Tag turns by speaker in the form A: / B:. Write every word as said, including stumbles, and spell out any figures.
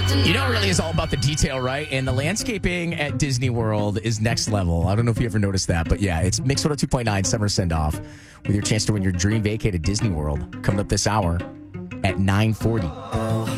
A: You know, it really is all about the detail, right? And the landscaping at Disney World is next level. I don't know if you ever noticed that, but yeah, it's Mix one oh two point nine Summer Send-Off with your chance to win your dream vacate at Disney World coming up this hour at nine forty.